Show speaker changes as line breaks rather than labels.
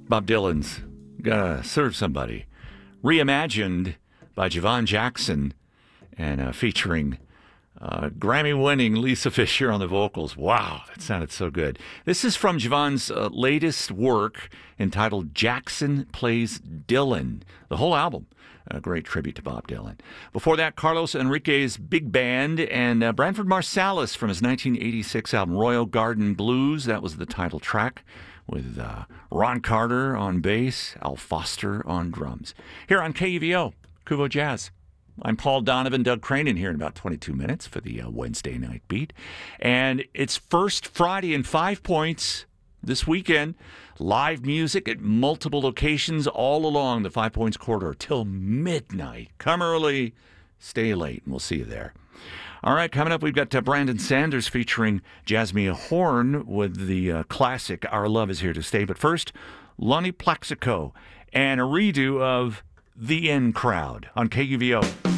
Bob Dylan's Gotta Serve Somebody, reimagined by Javon Jackson and featuring Grammy-winning Lisa Fischer on the vocals. Wow, that sounded so good. This is from Javon's latest work entitled Jackson Plays Dylan, the whole album. A great tribute to Bob Dylan. Before that, Carlos Enrique's Big Band and Branford Marsalis from his 1986 album Royal Garden Blues. That was the title track, with Ron Carter on bass, Al Foster on drums. Here on KUVO, Kuvo Jazz. I'm Paul Donovan, Doug Cranen here in about 22 minutes for the Wednesday Night Beat. And it's First Friday in 5 Points this weekend. Live music at multiple locations all along the 5 Points corridor till midnight. Come early, stay late, and we'll see you there. All right, coming up, we've got Brandon Sanders featuring Jasmine Horn with the classic Our Love Is Here to Stay. But first, Lonnie Plaxico and a redo of The In Crowd on KUVO.